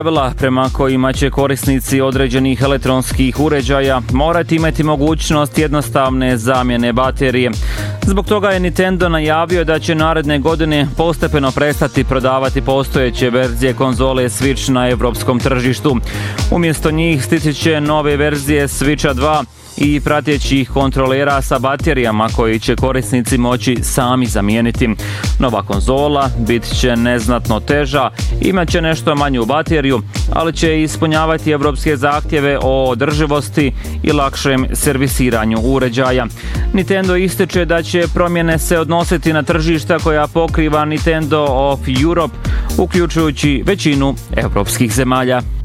pravila prema kojima će korisnici određenih elektronskih uređaja morati imati mogućnost jednostavne zamjene baterije. Zbog toga je Nintendo najavio da će naredne godine postepeno prestati prodavati postojeće verzije konzole Switch na evropskom tržištu. Umjesto njih stići će nove verzije Switcha 2 i pratećih kontrolera sa baterijama koji će korisnici moći sami zamijeniti. Nova konzola bit će neznatno teža, imat će nešto manju bateriju, ali će ispunjavati evropske zahtjeve o održivosti i lakšem servisiranju uređaja. Nintendo ističe da će promjene se odnositi na tržišta koja pokriva Nintendo of Europe, uključujući većinu evropskih zemalja.